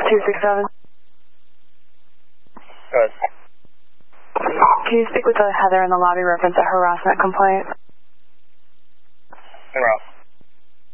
267. Good. Can you speak with Heather in the lobby reference a harassment complaint? Harassment.